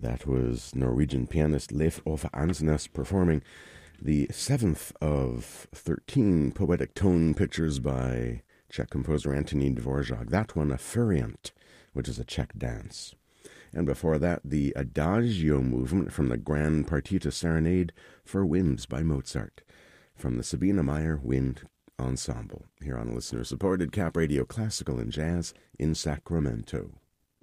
That was Norwegian pianist Leif Ove Ansnes performing the 7th of 13 poetic tone pictures by Czech composer Antonín Dvořák. That one, a Furiant, which is a Czech dance. And before that, the Adagio movement from the Grand Partita Serenade for Winds by Mozart, from the Sabine Meyer Wind Ensemble, here on listener-supported Cap Radio Classical and Jazz in Sacramento.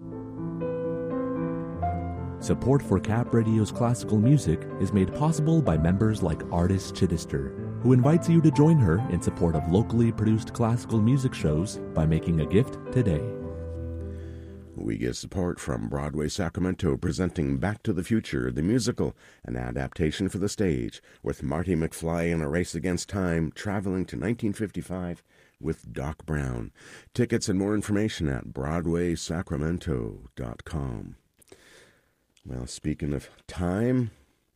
Support for Cap Radio's classical music is made possible by members like Artis Chittister, who invites you to join her in support of locally produced classical music shows by making a gift today. We get support from Broadway Sacramento, presenting Back to the Future, the musical, an adaptation for the stage, with Marty McFly in a race against time, traveling to 1955 with Doc Brown. Tickets and more information at BroadwaySacramento.com. Well, speaking of time,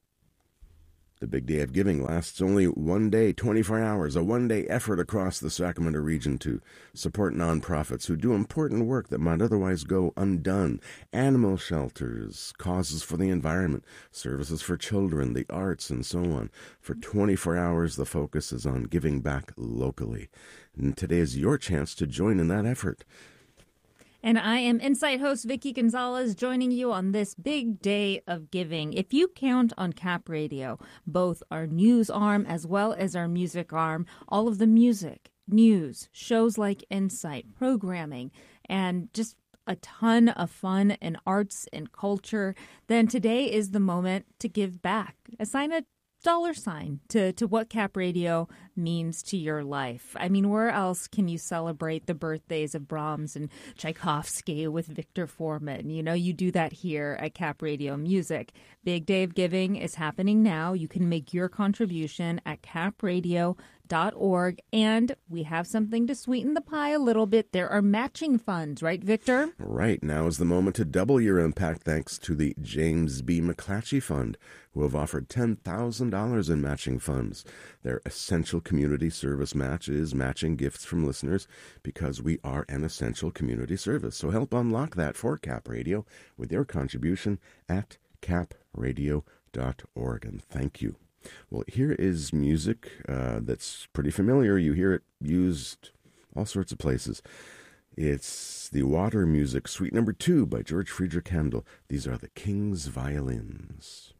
the Big Day of Giving lasts only one day, 24 hours, a one-day effort across the Sacramento region to support nonprofits who do important work that might otherwise go undone. Animal shelters, causes for the environment, services for children, the arts, and so on. For 24 hours, the focus is on giving back locally. And today is your chance to join in that effort. And I am Insight host Vicki Gonzalez, joining you on this big day of giving. If you count on Cap Radio, both our news arm as well as our music arm, all of the music, news, shows like Insight, programming, and just a ton of fun and arts and culture, then today is the moment to give back. Assign a $sign to what Cap Radio means to your life. I mean, where else can you celebrate the birthdays of Brahms and Tchaikovsky with Victor Foreman? You know, you do that here at Cap Radio Music. Big Day of Giving is happening now. You can make your contribution at capradio.org, and we have something to sweeten the pie a little bit. There are matching funds, right, Victor? Right. Now is the moment to double your impact thanks to the James B. McClatchy Fund, who have offered $10,000 in matching funds. Their essential community service match is matching gifts from listeners because we are an essential community service. So help unlock that for Cap Radio with your contribution at capradio.org. And thank you. Well, here is music that's pretty familiar. You hear it used all sorts of places. It's the Water Music, Suite Number 2 by George Friedrich Handel. These are the King's Violins.